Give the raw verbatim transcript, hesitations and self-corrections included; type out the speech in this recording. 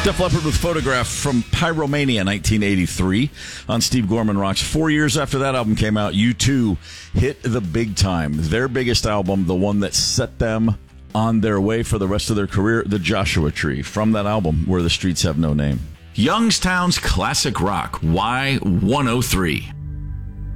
Def Leppard with Photograph from Pyromania nineteen eighty-three on Steve Gorman Rocks. Four years after that album came out, U two hit the big time. Their biggest album, the one that set them on their way for the rest of their career, The Joshua Tree, from that album, Where the Streets Have No Name. Youngstown's classic rock, Y one oh three.